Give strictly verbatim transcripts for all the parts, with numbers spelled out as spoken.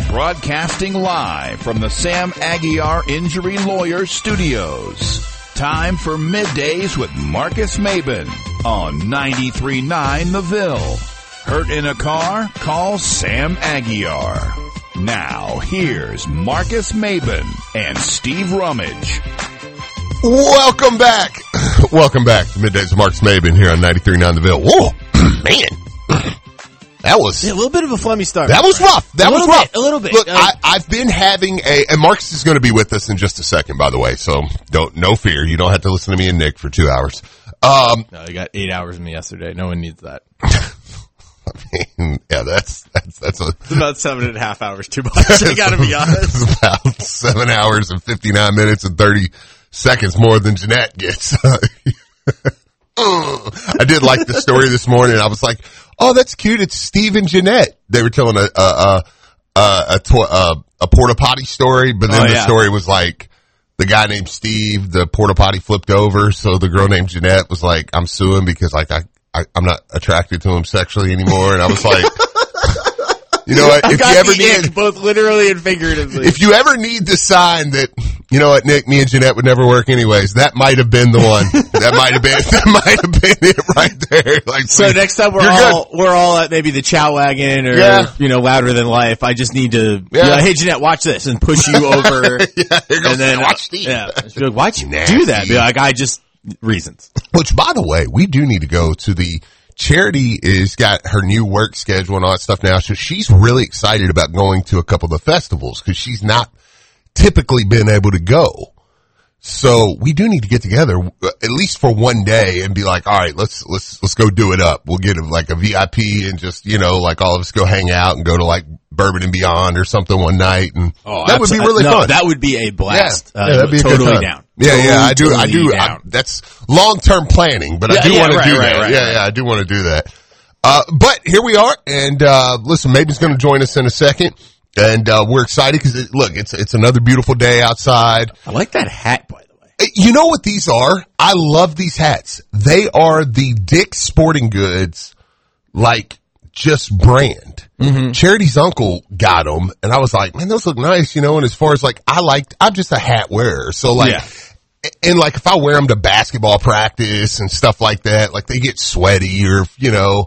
Broadcasting live from the Sam Aguiar Injury Lawyers Studios. Time for Middays with Marcus Maben on ninety-three point nine The Ville. Hurt in a car? Call Sam Aguiar. Now, here's Marcus Maben and Steve Rummage. Welcome back. Welcome back to Middays with Marcus Maben here on ninety-three point nine The Ville. Whoa, man. That was yeah, a little bit of a flummy start. That was rough. That a was rough. Bit, a little bit. Look, uh, I, I've been having a, and Marcus is going to be with us in just a second, by the way. So don't, no fear. You don't have to listen to me and Nick for two hours. Um, no, you got eight hours of me yesterday. No one needs that. I mean, yeah, that's, that's, that's a, it's about seven and a half hours too much. I gotta be honest. It's about seven hours and fifty-nine minutes and thirty seconds more than Jeanette gets. I did like the story this morning. I was like, oh, that's cute. It's Steve and Jeanette. They were telling a, a, a, a, a, to- a, a porta potty story, but then oh, the yeah. story was like the guy named Steve, the porta potty flipped over. So the girl named Jeanette was like, I'm suing because like I, I I'm not attracted to him sexually anymore. And I was like, you know what? I If got you ever the need, ick, both literally and figuratively. if you ever need the sign that, you know what, Nick, me and Jeanette would never work anyways, that might have been the one. That might have been, that might have been it right there. Like, so please, next time we're you're all, good. we're all at maybe the Chow Wagon or, Yeah. you know, Louder Than Life. I just need to, Yeah. be like, hey Jeanette, watch this and push you over. Yeah, here goes, and then, watch Steve. yeah. She'd be like, why'd you Nasty. do that? Be like, I just, reasons. Which, by the way, we do need to go to the Charity is got her new work schedule and all that stuff now. So she's really excited about going to a couple of the festivals because she's not typically been able to go. So we do need to get together at least for one day and be like, all right, let's, let's, let's go do it up. We'll get a, like a V I P and just, you know, like all of us go hang out and go to like Bourbon and Beyond or something one night. And Oh, that would be really no, fun. That would be a blast. Yeah, Uh, yeah, that'd be a totally good time. down. Yeah, totally, yeah, I do, I totally do, I, down. that's long-term planning, but Yeah, I do yeah, want to right, do right, that. right, yeah, right. yeah, I do want to do that. Uh, but here we are, and, uh, listen, Maben's gonna join us in a second, and, uh, we're excited because, it, look, it's, it's another beautiful day outside. I like that hat, by the way. You know what these are? I love these hats. They are the Dick's Sporting Goods, like, just brand. Mm-hmm. Charity's uncle got them, and I was like, man, those look nice, you know, and as far as like, I like, I'm just a hat wearer. So like, Yeah. and like if I wear them to basketball practice and stuff like that, like they get sweaty or, you know,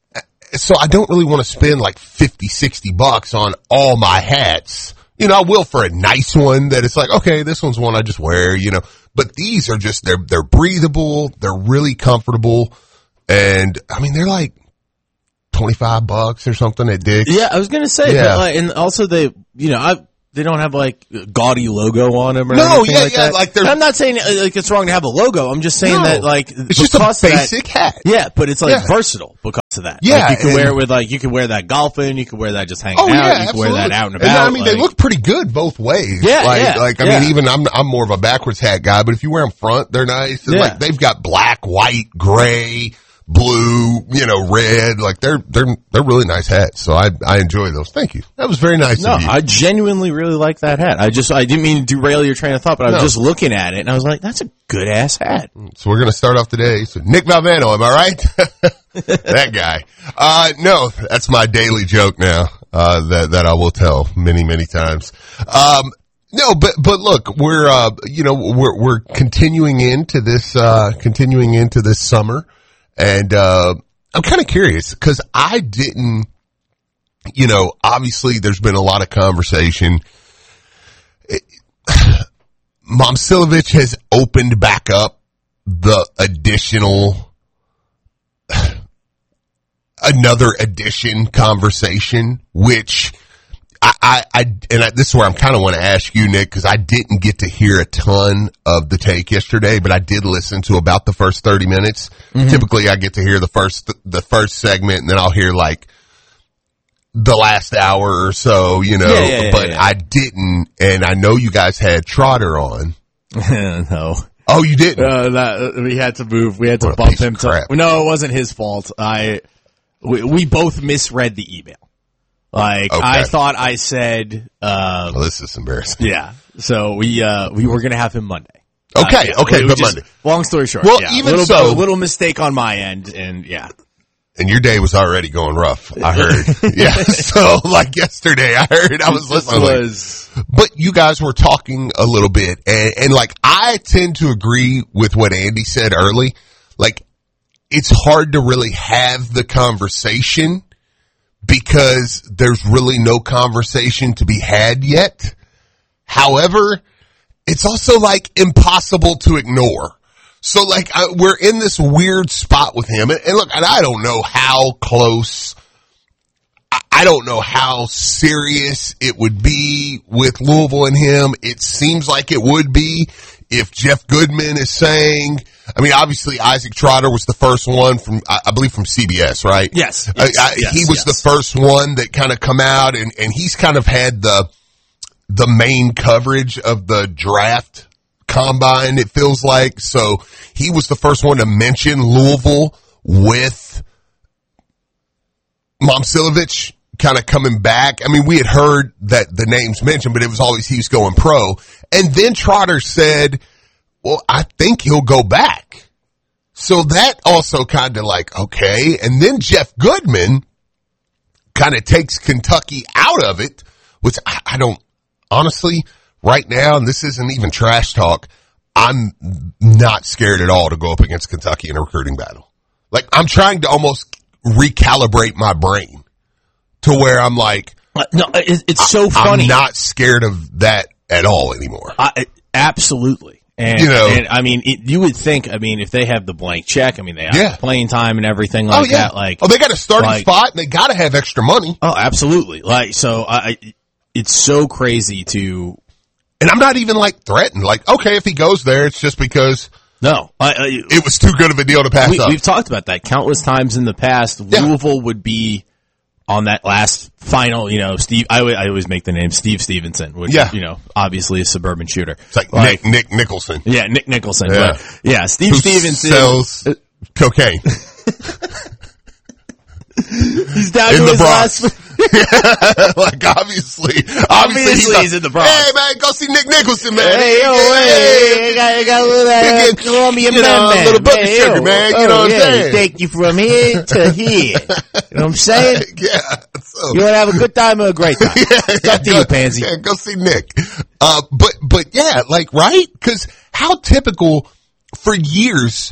so I don't really want to spend like fifty, sixty bucks on all my hats. You know, I will for a nice one that it's like, okay, this one's one I just wear, you know, but these are just, they're, they're breathable. They're really comfortable. And I mean, they're like twenty-five bucks or something at Dick's. Yeah, I was gonna say, Yeah. but, like, and also they, you know, I they don't have like a gaudy logo on them or No, anything yeah, like yeah, that. like they're- And I'm not saying uh, like it's wrong to have a logo. I'm just saying No. that like It's just a because of that- basic hat. Yeah, but it's like Yeah. versatile because of that. Yeah, like, you can and- wear it with like you can wear that golfing, you can wear that just hanging Oh out, yeah, you can wear absolutely. that out and And, about. I mean, they like- look pretty good both ways. Yeah, like, yeah, like I yeah. mean, even I'm I'm more of a backwards hat guy, but if you wear them front, they're nice. And Yeah. like they've got black, white, gray, blue, you know, red. Like they're they're they're really nice hats. So I I enjoy those. Thank you. That was very nice No, of you. I genuinely really like that hat. I just I didn't mean to derail your train of thought, but I was No. just looking at it and I was like, that's a good ass hat. So we're gonna start off today. So Nick Valvano, am I right? That guy. Uh, no, that's my daily joke now. Uh, that that I will tell many many times. Um. No, but, but look, we're, uh, you know, we're, we're continuing into this, uh, continuing into this summer. And, uh, I'm kind of curious because I didn't, you know, obviously there's been a lot of conversation. It, Momcilovic has opened back up the additional, another addition conversation, which, I, I, I, and I, this is where I'm kind of want to ask you, Nick, because I didn't get to hear a ton of the take yesterday, but I did listen to about the first thirty minutes. Mm-hmm. Typically I get to hear the first, the first segment and then I'll hear like the last hour or so, you know, Yeah, yeah, yeah, but yeah. I didn't, and I know you guys had Trotter on. No. Oh, you didn't? Uh, that, we had to move. We had to What a bump piece of him to. crap. No, it wasn't his fault. I we, we both misread the email. Like Okay. I thought I said. Uh, Well, this is embarrassing. yeah. So we uh we were gonna have him Monday. Okay, Uh, yeah, okay, we but just- Monday. Long story short. Well, yeah, even little, so- a little mistake on my end, and yeah. And your day was already going rough, I heard. Yeah, so like yesterday, I heard, I was listening. Was... Like, but you guys were talking a little bit, and, and like, I tend to agree with what Andy said early. Like, it's hard to really have the conversation because there's really no conversation to be had yet. However, it's also like impossible to ignore. So, like, I, we're in this weird spot with him. And, and look, and I don't know how close, I, I don't know how serious it would be with Louisville and him. It seems like it would be if Jeff Goodman is saying, I mean, obviously Isaac Trotter was the first one from, I, I believe from C B S, right? Yes. yes, I, I, yes he was yes. the first one that kind of come out, and, and he's kind of had the, the main coverage of the draft combine, it feels like. So he was the first one to mention Louisville with Momcilovic kind of coming back. I mean, we had heard that the names mentioned, but it was always he's going pro. And then Trotter said, well, I think he'll go back. So that also kind of like, okay. And then Jeff Goodman kind of takes Kentucky out of it, which I, I don't, honestly, right now, and this isn't even trash talk, I'm not scared at all to go up against Kentucky in a recruiting battle. Like, I'm trying to almost recalibrate my brain to where I'm like, uh, no, it, it's so funny. I'm not scared of that at all anymore. I, absolutely. And, you know, and I mean, it, you would think, I mean, if they have the blank check, I mean, they have yeah. playing time and everything like oh, yeah. that. Like, oh, they got a starting like, spot and they got to have extra money. Oh, absolutely. Like, so I, it's so crazy to, and I'm not even like threatened. Like, okay, if he goes there, it's just because no, I, I, it was too good of a deal to pass we, up. We've talked about that countless times in the past. Yeah. Louisville would be on that last final, you know, Steve, I, I always make the name Steve Stevenson, which yeah. is, you know, obviously a suburban shooter. It's like, like Nick, Nick Nicholson. Yeah, Nick Nicholson. Yeah, but yeah Steve Who Stevenson sells cocaine. He's down in to the his Bronx. last. Like, obviously, obviously, Obviously he's, he's in the Bronx. Hey, man, go see Nick Nicholson, man. Hey, yo, hey, I got, I got a little uh, Get, Colombian you know, man, a little bucket hey, sugar, yo. man. You Oh, know what yeah, I'm saying? take you from here to here. You know what I'm saying? Yeah. So, You want to have a good time or a great time? yeah, It's up to go, you, Pansy. Yeah, go see Nick. Uh, but, but yeah, like, right? Cause how typical for years,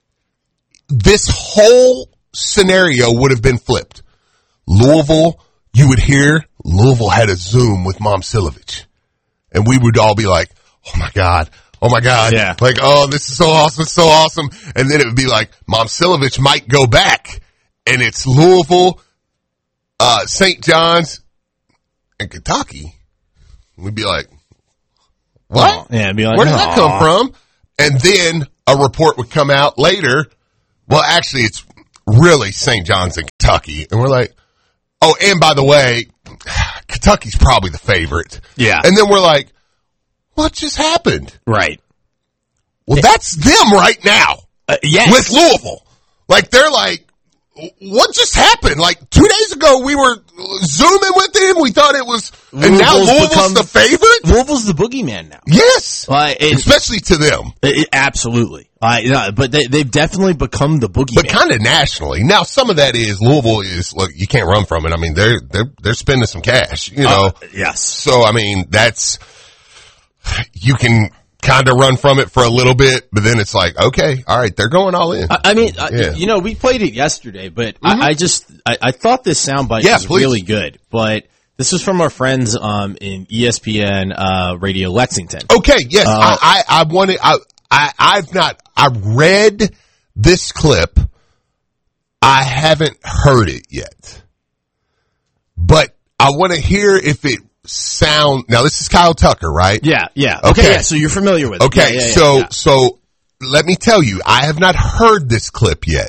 this whole scenario would have been flipped. Louisville, you would hear Louisville had a Zoom with Momcilovic. And we would all be like, oh my God, oh my God. Yeah. Like, oh, this is so awesome, it's so awesome. And then it would be like, Momcilovic might go back. And it's Louisville, uh, Saint John's, and Kentucky. We'd be like, what? Oh, yeah, it'd be like, where did that come aw. from? And then a report would come out later. Well, actually, it's really Saint John's and Kentucky. And we're like, oh, and by the way, Kentucky's probably the favorite. Yeah. And then we're like, what just happened? Right. Well, that's them right now Uh, yes. with Louisville. Like, they're like, what just happened? Like, two days ago, we were Zooming with them. We thought it was, and now Louisville's Louisville's become- the favorite? Louisville's the boogeyman now. Yes. Like, it- Especially to them. It, absolutely. I, you know, but they, they've definitely become the boogeyman. But kind of nationally. Now, some of that is Louisville is, look, you can't run from it. I mean, they're, they're, they're spending some cash, you know. Uh, yes. So, I mean, that's, you can kind of run from it for a little bit, but then it's like, okay, all right, they're going all in. I, I mean, uh, Yeah. you know, we played it yesterday, but Mm-hmm. I, I just, I, I thought this soundbite Yeah, was please. really good. But this was from our friends um, in E S P N uh, Radio Lexington. Okay, yes, Uh, I, I, I wanted, I, I, I've not, I read this clip. I haven't heard it yet, but I want to hear if it sound, now this is Kyle Tucker, right? Yeah, yeah. Okay, Okay. yeah, so you're familiar with it. Okay, Yeah, yeah, yeah, so, yeah. so let me tell you, I have not heard this clip yet.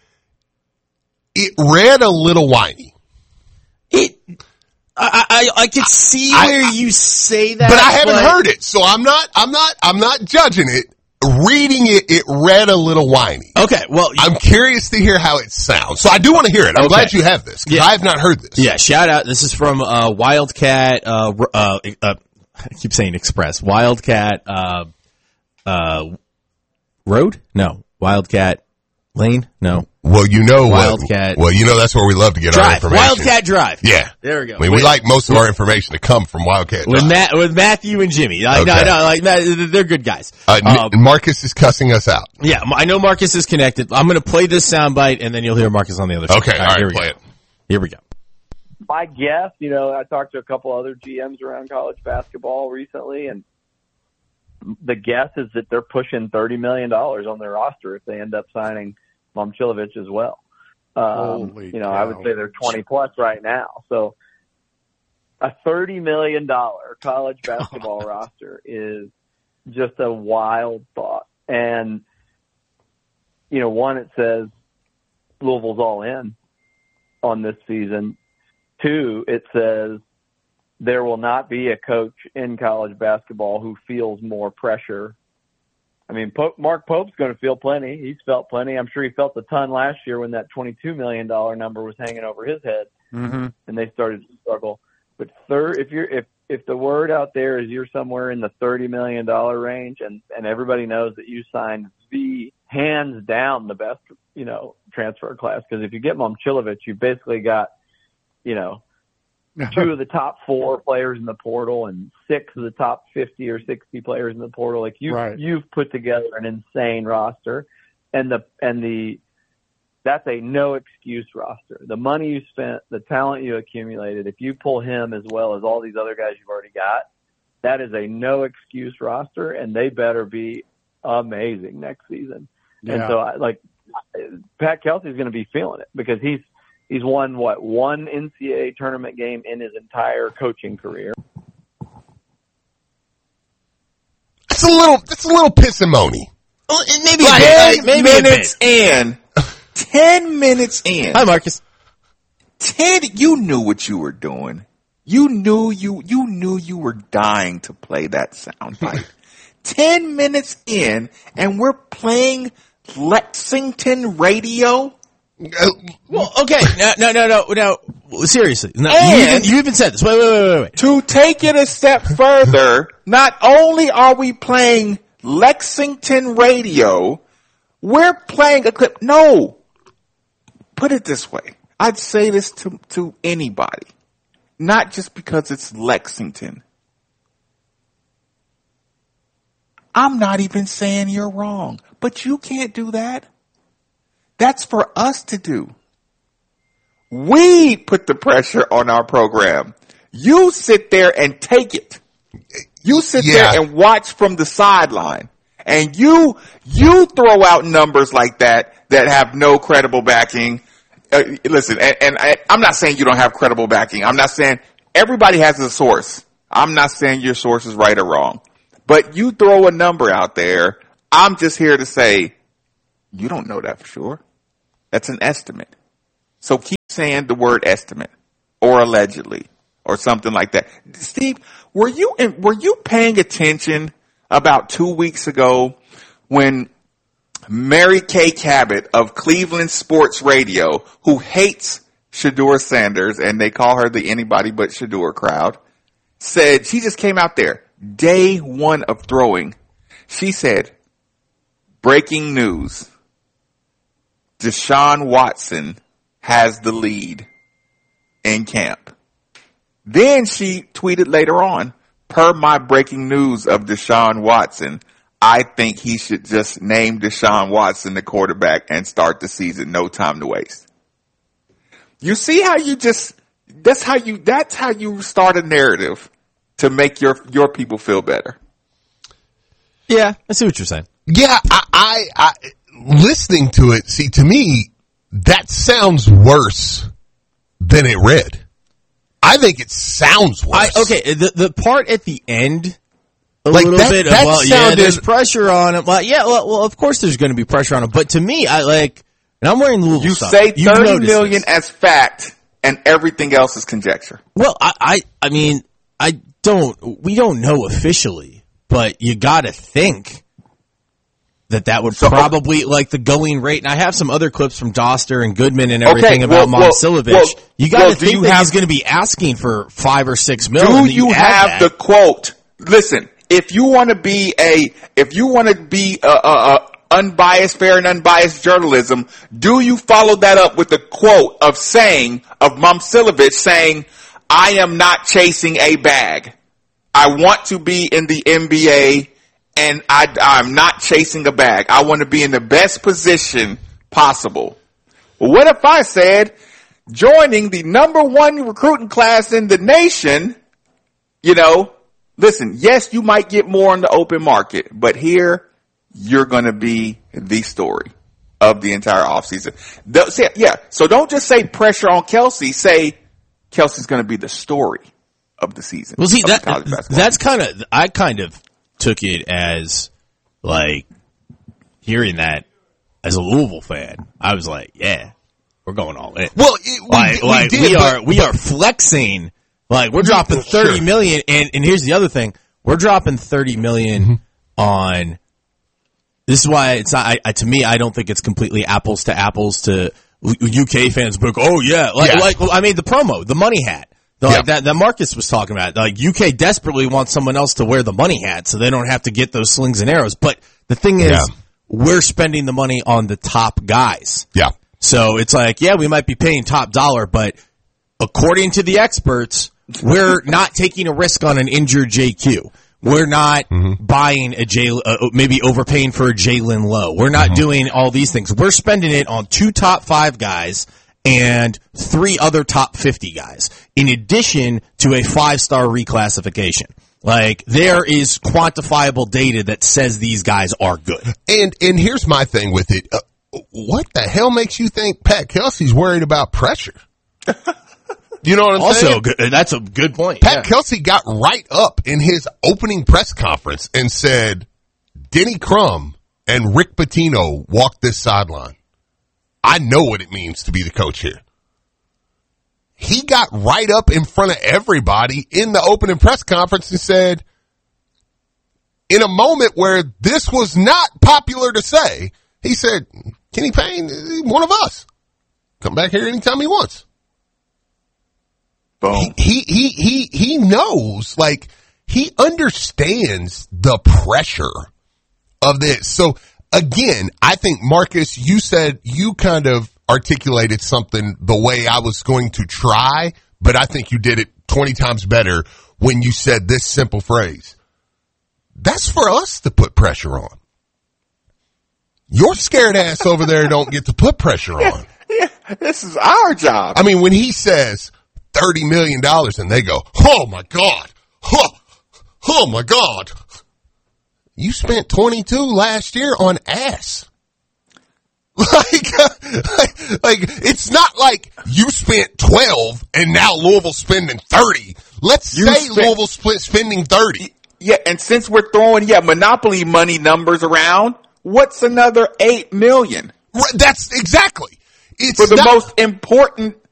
It read a little whiny. It, I, I, I could see I- where I- you say that, But I haven't heard it, so I'm not, I'm not, I'm not judging it. Reading it, it read a little whiny. Okay, well, I'm curious to hear how it sounds. So I do want to hear it. I'm Okay. glad you have this, because Yeah. I have not heard this. yeah, shout out. This is from uh, Wildcat. Uh, r- uh, uh, I keep saying Express. Wildcat uh, uh, Road? No, Wildcat Lane? No, Well, you know Wildcat. What, well, you know that's where we love to get Drive. our information. Wildcat Drive. Yeah. There we go. I mean, Wait. we like most of our information to come from Wildcat With Drive. Matt, with Matthew and Jimmy. Like, Okay. no, no, like, they're good guys. Uh, Um, Marcus is cussing us out. Yeah, I know Marcus is connected. I'm going to play this soundbite, and then you'll hear Marcus on the other side. Okay, all right, here we play go. it. Here we go. My guess, you know, I talked to a couple other G Ms around college basketball recently, and the guess is that they're pushing thirty million dollars on their roster if they end up signing Momcilovic as well. Um, Holy you know, cow. I would say they're twenty plus right now. So a thirty million dollars college basketball roster is just a wild thought. And, you know, one, it says Louisville's all in on this season. Two, it says there will not be a coach in college basketball who feels more pressure. I mean, Pope, Mark Pope's going to feel plenty. He's felt plenty. I'm sure he felt a ton last year when that twenty-two million dollars number was hanging over his head, Mm-hmm. and they started to struggle. But third, if you're if if the word out there is you're somewhere in the thirty million dollars range, and and everybody knows that you signed the hands down the best, you know, transfer class, because if you get Momcilovic, you basically got, you know, two of the top four players in the portal and six of the top fifty or sixty players in the portal. Like you, Right. you've put together an insane roster, and the and the that's a no excuse roster. The money you spent, the talent you accumulated, if you pull him as well as all these other guys you've already got, that is a no excuse roster, and they better be amazing next season. Yeah. And so, I, like, Pat Kelsey's going to be feeling it because he's he's won what one N C double A tournament game in his entire coaching career. It's a little, it's a little pissimony. Well, maybe Like, a bit. ten Maybe a minutes bit. in. Ten minutes in. Hi, Marcus. Ten, you knew what you were doing. You knew you, you knew you were dying to play that soundbite. Ten minutes in, and we're playing Lexington radio? Uh, Well, okay. No, no, no, no. no seriously. No, you, And- even, you even said this. Wait, wait, wait, wait, wait. To take it a step further, not only are we playing Lexington radio, we're playing a clip. No. Put it this way. I'd say this to, to anybody. Not just because it's Lexington. I'm not even saying you're wrong, but you can't do that. That's for us to do. We put the pressure on our program. You sit there and take it. You sit Yeah. there and watch from the sideline. And you, you throw out numbers like that that have no credible backing. Uh, listen, and, and I, I'm not saying you don't have credible backing. I'm not saying everybody has a source. I'm not saying your source is right or wrong. But you throw a number out there. I'm just here to say, you don't know that for sure. That's an estimate. So keep saying the word estimate or allegedly or something like that. Steve, were you were you paying attention about two weeks ago when Mary Kay Cabot of Cleveland Sports Radio, who hates Shedeur Sanders, and they call her the anybody but Shedeur crowd, said, she just came out there, day one of throwing. She said, breaking news, Deshaun Watson has the lead in camp. Then she tweeted later on, per my breaking news of Deshaun Watson, I think he should just name Deshaun Watson the quarterback and start the season. No time to waste. You see how you just, that's how you, that's how you start a narrative to make your, your people feel better. Yeah, I see what you're saying. yeah, I, I, I, listening to it, see, to me, that sounds worse than it read. I think it sounds I, worse. okay, the the part at the end, a Like little that- bit of, that well, yeah, sounded- there's pressure on him. Well, yeah, well, well, of course there's going to be pressure on him. But to me, I like, and I'm wearing Louisville You stuff. say You've thirty noticed million this. as fact and everything else is conjecture. Well, I, I, I mean, I don't, we don't know officially, but you got to think that that would So- probably, like, the going rate. And I have some other clips from Doster and Goodman and everything Okay, about well, well, Momcilovic. well, you got to well, do think you that have- he's going to be asking for five or six mil. Do and that you add have that. the quote? Listen, if you want to be a, if you want to be a, a, a, unbiased, fair and unbiased journalism, do you follow that up with a quote of saying, of Momcilovic saying, I am not chasing a bag. I want to be in the N B A and I, I'm not chasing a bag. I want to be in the best position possible. Well, what if I said joining the number one recruiting class in the nation, you know, listen, yes, you might get more on the open market, but here you're going to be the story of the entire offseason. Yeah, so don't just say pressure on Kelsey. Say Kelsey's going to be the story of the season. Well, see, that, that's kind of, I kind of took it as, like, hearing that as a Louisville fan, I was like, yeah, we're going all in. Well, it, we, like, we, like, did, we but, are, we are flexing. Like, we're dropping thirty sure. million, and, and here's the other thing. We're dropping thirty million mm-hmm. on, this is why it's not, I, I, to me, I don't think it's completely apples to apples to U K fans, but oh yeah, like, yeah. like I made the promo, the money hat. The, yeah. Like that, that Marcus was talking about. Like, U K desperately wants someone else to wear the money hat so they don't have to get those slings and arrows. But the thing is, yeah. we're spending the money on the top guys. Yeah. So it's like, yeah, we might be paying top dollar, but according to the experts, we're not taking a risk on an injured J Q. We're not mm-hmm. buying a J, uh, maybe overpaying for a Jalen Lowe. We're not mm-hmm. doing all these things. We're spending it on two top five guys and three other top fifty guys, in addition to a five-star reclassification. Like, there is quantifiable data that says these guys are good. And and here's my thing with it. Uh, what the hell makes you think Pat Kelsey's worried about pressure? You know what I'm also, saying? Also, that's a good point. Pat yeah. Kelsey got right up in his opening press conference and said, Denny Crum and Rick Pitino walked this sideline. I know what it means to be the coach here. He got right up in front of everybody in the opening press conference and said, in a moment where this was not popular to say, he said, Kenny Payne, one of us. Come back here anytime he wants. Boom. He, he, he, he knows, like, he understands the pressure of this. So, again, I think, Marcus, you said you kind of articulated something the way I was going to try, but I think you did it twenty times better when you said this simple phrase. That's for us to put pressure on. Your scared ass over there don't get to put pressure on. Yeah, yeah, this is our job. I mean, when he says thirty million dollars and they go, oh my God, oh, oh my God. You spent twenty-two last year on ass. Like, like, like, it's not like you spent twelve and now Louisville's spending thirty. Let's you say spent, Louisville's split spending thirty. Yeah, and since we're throwing, yeah, monopoly money numbers around, what's another eight million? Right, that's exactly. It's for the not, most important